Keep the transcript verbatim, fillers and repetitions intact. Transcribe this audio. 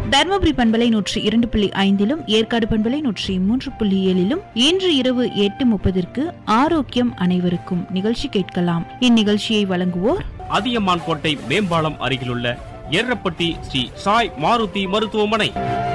தர்மபுரி பண்பலை நூற்றி இரண்டு புள்ளி ஐந்திலும் ஏற்காடு பண்பலை நூற்றி மூன்று புள்ளி ஏழிலும் இன்று இரவு எட்டு முப்பதற்கு ஆரோக்கியம் அனைவருக்கும் நிகழ்ச்சி கேட்கலாம். இந்நிகழ்ச்சியை வழங்குவோர் அதியமான் கோட்டை மேம்பாலம் அருகிலுள்ள எர்ரப்பட்டி ஸ்ரீ சாய் மாருதி மருத்துவமனை.